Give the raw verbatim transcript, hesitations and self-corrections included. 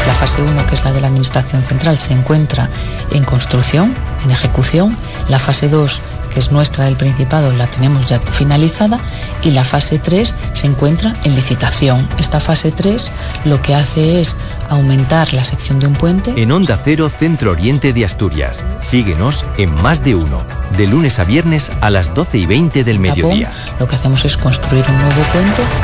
La fase uno, que es la de la Administración Central, se encuentra en construcción, en ejecución. La fase dos, que es nuestra del Principado, la tenemos ya finalizada, y la fase tres se encuentra en licitación. Esta fase tres lo que hace es aumentar la sección de un puente. En Onda Cero, Centro Oriente de Asturias. Síguenos en Más de Uno, de lunes a viernes a las doce y veinte del mediodía. Lo que hacemos es construir un nuevo puente.